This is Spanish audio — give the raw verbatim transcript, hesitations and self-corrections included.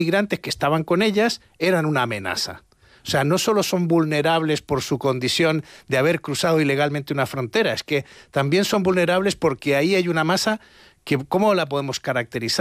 migrantes que estaban con ellas eran una amenaza. O sea, no solo son vulnerables por su condición de haber cruzado ilegalmente una frontera, es que también son vulnerables porque ahí hay una masa que, ¿cómo la podemos caracterizar?